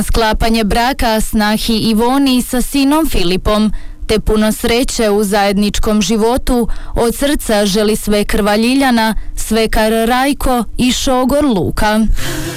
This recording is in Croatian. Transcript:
sklapanje braka snahi Ivoni sa sinom Filipom, te puno sreće u zajedničkom životu od srca želi svekrva Ljiljana, svekar Rajko i šogor Luka.